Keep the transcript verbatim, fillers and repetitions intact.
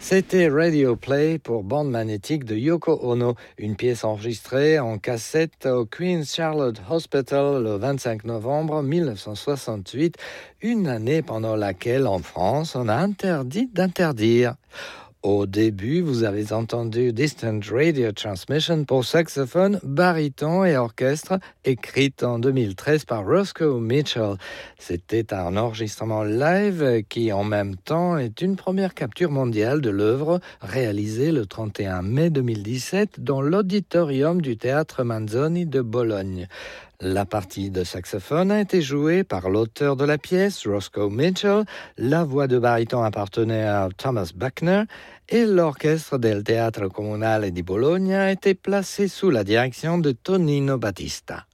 C'était Radio Play pour bande magnétique de Yoko Ono, une pièce enregistrée en cassette au Queen's Charlotte Hospital le vingt-cinq novembre mille neuf cent soixante-huit, une année pendant laquelle en France on a interdit d'interdire. Au début, vous avez entendu Distant Radio Transmission pour saxophone, baryton et orchestre, écrite en deux mille treize par Roscoe Mitchell. C'était un enregistrement live qui, en même temps, est une première capture mondiale de l'œuvre réalisée le trente et un mai deux mille dix-sept dans l'auditorium du Théâtre Manzoni de Bologne. La partie de saxophone a été jouée par l'auteur de la pièce, Roscoe Mitchell. La voix de baryton appartenait à Thomas Buckner et l'orchestre del Teatro Comunale di Bologna a été placé sous la direction de Tonino Battista.